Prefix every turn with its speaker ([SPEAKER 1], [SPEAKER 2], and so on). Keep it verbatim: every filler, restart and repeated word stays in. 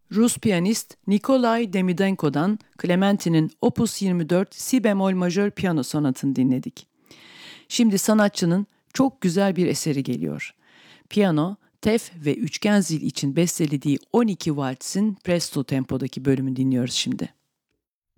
[SPEAKER 1] Rus piyanist Nikolay Demidenko'dan Clementi'nin Opus yirmi dört Si bemol majör piyano sonatını dinledik. Şimdi sanatçının çok güzel bir eseri geliyor. Piyano, tef ve üçgen zil için bestelediği on iki valsin presto tempodaki bölümünü dinliyoruz şimdi.